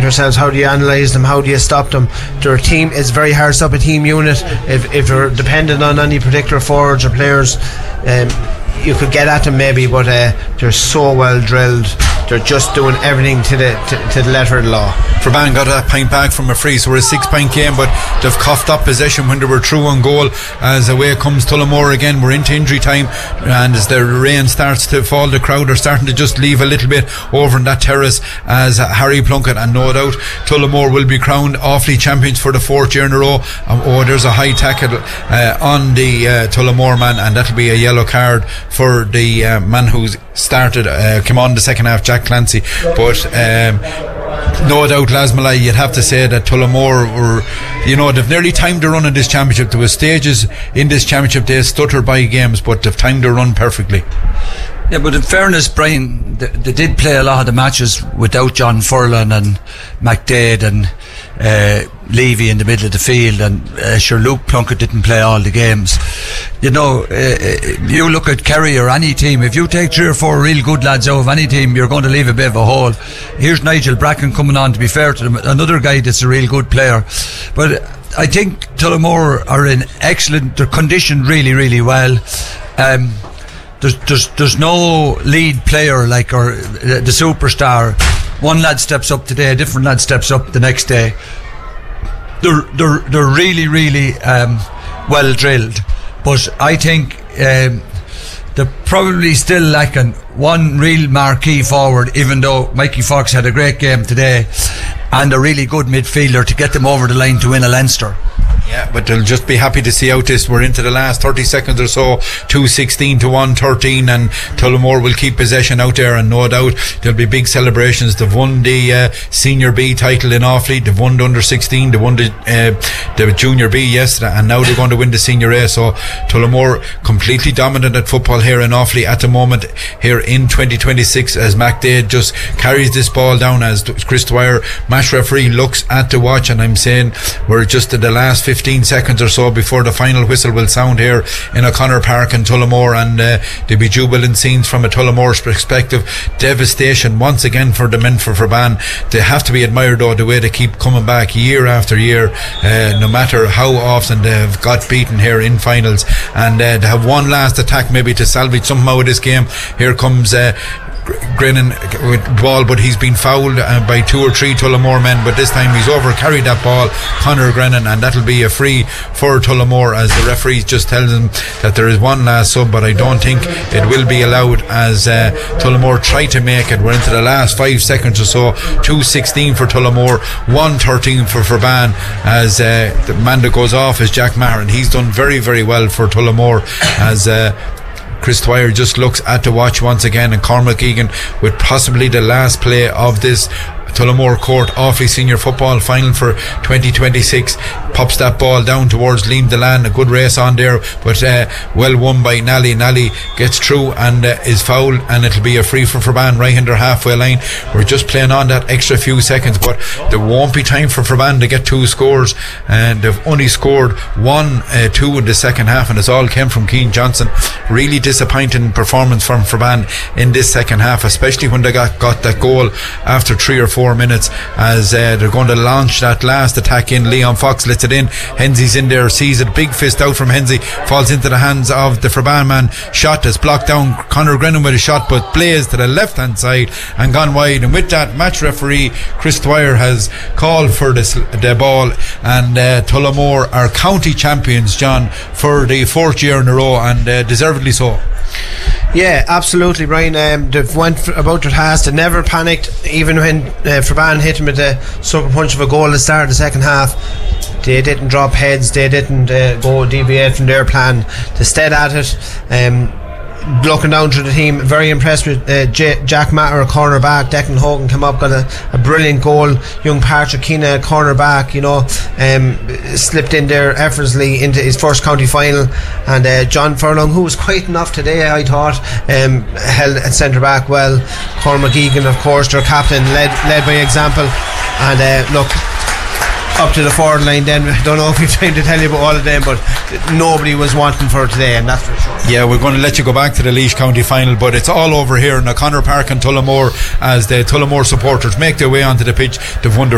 yourselves, how do you analyse them, how do you stop them? Their team is very hard to stop, a team unit. If they're dependent on any particular forwards or players, you could get at them maybe, but they're so well drilled. They're just doing everything to the letter of the law. Ferban got a point back from a free, so we're a 6-point game, but they've coughed up possession when they were through on goal. As away comes Tullamore again. We're into injury time, and as the rain starts to fall, the crowd are starting to just leave a little bit over in that terrace as Harry Plunkett, and no doubt Tullamore will be crowned Offaly champions for the 4th year in a row. There's a high tackle on the Tullamore man, and that'll be a yellow card for the man who's came on the second half, Jack Clancy. But no doubt, Lasmalai, you'd have to say that Tullamore were, they've nearly timed their run in this championship. There were stages in this championship they stuttered by games, but they've timed their run perfectly. Yeah, but in fairness, Brian, they did play a lot of the matches without John Furlan and McDade and Levy in the middle of the field, and sure, Luke Plunkett didn't play all the games. You look at Kerry or any team, if you take 3 or 4 real good lads out of any team, you're going to leave a bit of a hole. Here's Nigel Bracken coming on, to be fair to them, another guy that's a real good player. But I think Tullamore are in excellent, they're conditioned really, really well. There's no lead player like or the superstar. One lad steps up today, a different lad steps up the next day. They're really, really well drilled, but I think they're probably still lacking one real marquee forward, even though Mikey Fox had a great game today, and a really good midfielder to get them over the line to win a Leinster. Yeah, but they'll just be happy to see out this. We're into the last 30 seconds or so, 2-16 to 1-13, and Tullamore will keep possession out there, and no doubt there'll be big celebrations. They've won the Senior B title in Offaly, they've won the Under 16, they won the Junior B yesterday, and now they're going to win the Senior A. So Tullamore completely dominant at football here in Offaly at the moment, here in 2026, as McDade just carries this ball down, as Chris Dwyer, match referee, looks at the watch, and I'm saying we're just at the last 15 seconds or so before the final whistle will sound here in O'Connor Park in Tullamore, and there'll be jubilant scenes from a Tullamore's perspective. Devastation once again for the men for Ferban. They have to be admired though, the way they keep coming back year after year, no matter how often they've got beaten here in finals, and they have one last attack maybe to salvage something out of this game. Here comes Grennan with ball, but he's been fouled by 2 or 3 Tullamore men, but this time he's over carried that ball, Conor Grennan, and that'll be a free for Tullamore, as the referee just tells him that there is one last sub, but I don't think it will be allowed, as Tullamore try to make it. We're into the last 5 seconds or so. 2-16 for Tullamore, 1-13 for Ferban, as the man that goes off is Jack Maher, and he's done very, very well for Tullamore, as Chris Dwyer just looks at the watch once again, and Cormac Egan with possibly the last play of this Tullamore Court Offaly Senior Football Final for 2026 pops that ball down towards Liam Delan. A good race on there, but well won by Nally. Nally gets through and is fouled, and it'll be a free for Ferban right in their halfway line. We're just playing on that extra few seconds, but there won't be time for Ferban to get 2 scores, and they've only scored 1-2 in the second half, and it's all came from Keane Johnson. Really disappointing performance from Ferban in this second half, especially when they got that goal after 3 or 4 minutes, as they're going to launch that last attack in. Leon Fox lets it in, Henzy's in there, sees it, big fist out from Henzy, falls into the hands of the Ferban man, shot is blocked down. Conor Grennan with a shot, but plays to the left hand side and gone wide, and with that, match referee Chris Dwyer has called for the ball, and Tullamore are county champions, John, for the 4th year in a row, and deservedly so. Yeah, absolutely, Brian. They've went about their task. They never panicked, even when Ferban hit him with a sucker punch of a goal at the start of the second half. They didn't drop heads, they didn't go deviate from their plan. They stayed at it. Looking down through the team, very impressed with Jack Matter, cornerback. Declan Hogan came up, got a brilliant goal. Young Patrick Keena, cornerback, slipped in there effortlessly into his first county final. And John Furlong, who was quite enough today, I thought, held at centre back well. Cormac Egan, of course, their captain, led by example. And look, up to the forward line then. I don't know if we've time to tell you about all of them, but nobody was wanting for today, and that's for sure. Yeah, we're going to let you go back to the Laois County final, but it's all over here in O'Connor Park in Tullamore, as the Tullamore supporters make their way onto the pitch. They've won their